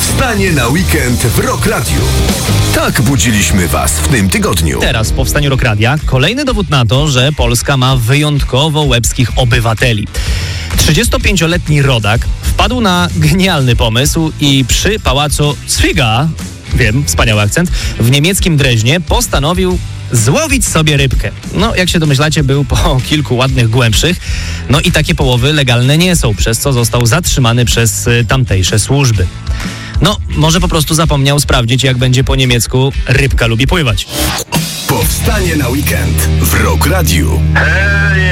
Powstanie na weekend w Rock Radio. Tak budziliśmy Was w tym tygodniu. Teraz w Powstaniu Rock Radia kolejny dowód na to, że Polska ma wyjątkowo łebskich obywateli. 35-letni rodak wpadł na genialny pomysł i przy pałacu Zwiga, wiem, wspaniały akcent, w niemieckim Dreźnie postanowił złowić sobie rybkę. No, jak się domyślacie, był po kilku ładnych głębszych. No i takie połowy legalne nie są, przez co został zatrzymany przez tamtejsze służby. No, może po prostu zapomniał sprawdzić, jak będzie po niemiecku rybka lubi pływać. Powstanie na weekend w Rock Radio.